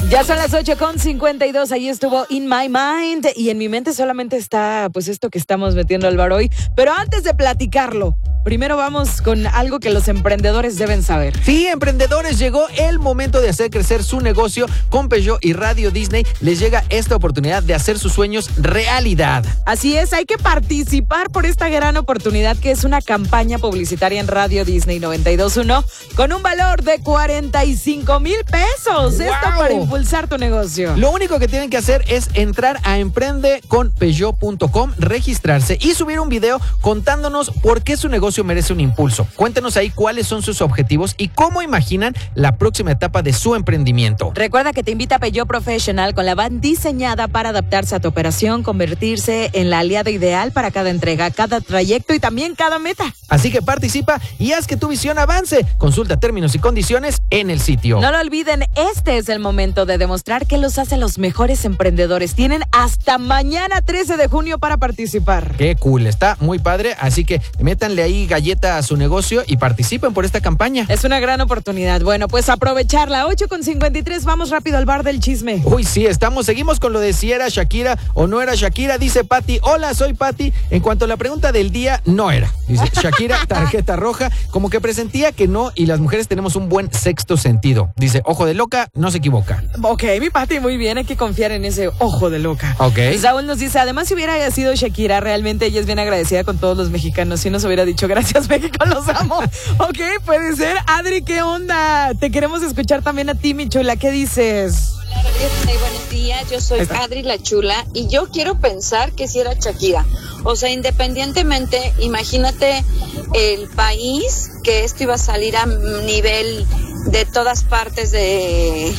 Ya son las 8:52, ahí estuvo In My Mind y en mi mente solamente está pues esto que estamos metiendo al bar hoy, pero antes de platicarlo, primero vamos con algo que los emprendedores deben saber. Sí, emprendedores, llegó el momento de hacer crecer su negocio. Con Peugeot y Radio Disney les llega esta oportunidad de hacer sus sueños realidad. Así es, hay que participar por esta gran oportunidad que es una campaña publicitaria en Radio Disney 92.1 con un valor de 45,000 pesos. ¡Wow! Esto para impulsar tu negocio. Lo único que tienen que hacer es entrar a emprendeconpeugeot.com, registrarse y subir un video contándonos por qué su negocio merece un impulso. Cuéntenos ahí cuáles son sus objetivos y cómo imaginan la próxima etapa de su emprendimiento. Recuerda que te invita Peugeot Professional con la van diseñada para adaptarse a tu operación, convertirse en la aliada ideal para cada entrega, cada trayecto y también cada meta. Así que participa y haz que tu visión avance. Consulta términos y condiciones en el sitio. No lo olviden, este es el momento de demostrar que los hace los mejores emprendedores. Tienen hasta mañana 13 de junio para participar. Qué cool, está muy padre, así que métanle ahí galleta a su negocio y participen por esta campaña. Es una gran oportunidad. Bueno, pues aprovecharla. 8:53, vamos rápido al bar del chisme. Uy, sí, seguimos con lo de si era Shakira o no era Shakira. Dice Pati, hola, soy Pati. En cuanto a la pregunta del día, no era. Dice Shakira, tarjeta roja, como que presentía que no y las mujeres tenemos un buen sexto sentido. Dice, ojo de loca, no se equivoca. Ok, mi Pati, muy bien, hay que confiar en ese ojo de loca. Ok. Saúl nos dice, además si hubiera sido Shakira, realmente ella es bien agradecida con todos los mexicanos. Si nos hubiera dicho, gracias México, los amo. Ok, puede ser. Adri, ¿qué onda? Te queremos escuchar también a ti, mi chula. ¿Qué dices? Hola, buenos días, yo soy Adri la Chula y yo quiero pensar que si era Shakira. O sea, independientemente, imagínate el país que esto iba a salir a nivel de todas partes del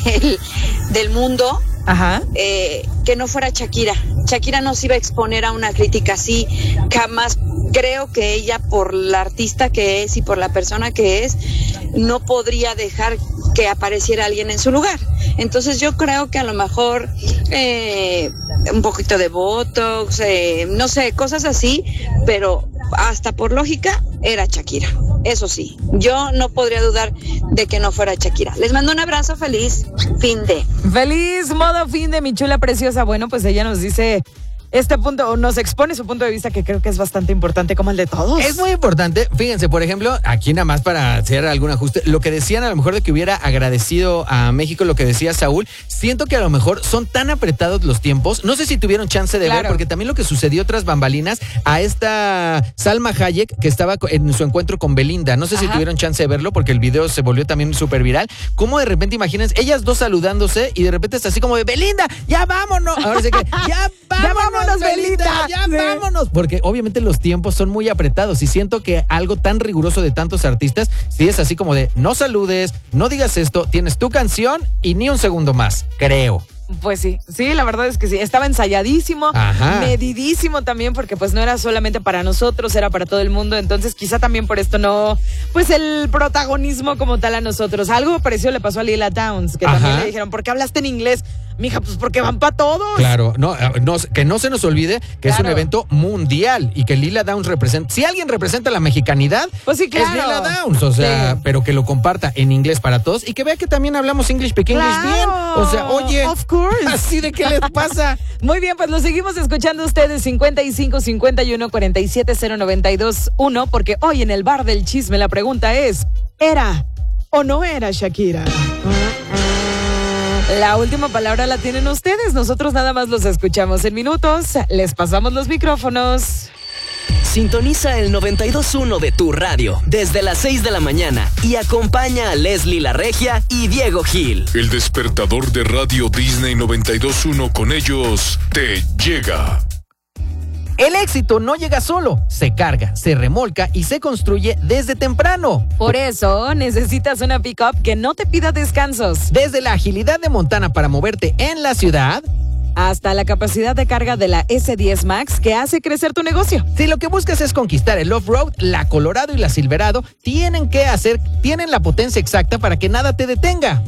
mundo. Ajá. Que no fuera Shakira. Shakira no se iba a exponer a una crítica así, jamás. Creo que ella, por la artista que es y por la persona que es, no podría dejar que apareciera alguien en su lugar. Entonces yo creo que a lo mejor un poquito de botox, no sé, cosas así, pero hasta por lógica era Shakira. Eso sí, yo no podría dudar de que no fuera Shakira. Les mando un abrazo, feliz fin de. Feliz modo fin de, mi chula preciosa. Bueno, pues ella nos dice este punto, o nos expone su punto de vista que creo que es bastante importante, como el de todos. Es muy importante. Fíjense, por ejemplo, aquí nada más para hacer algún ajuste, lo que decían a lo mejor de que hubiera agradecido a México, lo que decía Saúl, siento que a lo mejor son tan apretados los tiempos, no sé si tuvieron chance de ver, porque también lo que sucedió tras bambalinas a esta Salma Hayek, que estaba en su encuentro con Belinda, no sé si tuvieron chance de verlo, porque el video se volvió también súper viral, cómo de repente, imagínense, ellas dos saludándose y de repente es así como de, Belinda, ya vámonos, ahora sí que, ya vámonos, Belinda, ya vámonos, porque obviamente los tiempos son muy apretados y siento que algo tan riguroso de tantos artistas, sí es así como de, no saludes, no digas esto, tienes tu canción y ni un segundo más, creo. Pues sí, la verdad es que sí, estaba ensayadísimo, medidísimo también, porque pues no era solamente para nosotros, era para todo el mundo, entonces quizá también por esto no, pues el protagonismo como tal a nosotros. Algo parecido le pasó a Lila Downs, que también le dijeron, ¿por qué hablaste en inglés? Mija, pues porque van para todos. Claro, que no se nos olvide que es un evento mundial y que Lila Downs representa, si alguien representa la mexicanidad, pues sí, claro, es Lila Downs, o sea, pero que lo comparta en inglés para todos y que vea que también hablamos English Speak English bien, o sea, oye, of course. Así de qué les pasa. Muy bien, pues lo seguimos escuchando ustedes 55 51 47 092 1, porque hoy en el bar del chisme la pregunta es, ¿era o no era Shakira? La última palabra la tienen ustedes, nosotros nada más los escuchamos en minutos, les pasamos los micrófonos. Sintoniza el 92.1 de tu radio desde las 6 de la mañana y acompaña a Leslie La Regia y Diego Gil. El despertador de Radio Disney 92.1, con ellos te llega. El éxito no llega solo, se carga, se remolca y se construye desde temprano. Por eso necesitas una pick-up que no te pida descansos. Desde la agilidad de Montana para moverte en la ciudad, hasta la capacidad de carga de la S10 Max que hace crecer tu negocio. Si lo que buscas es conquistar el off-road, la Colorado y la Silverado tienen la potencia exacta para que nada te detenga.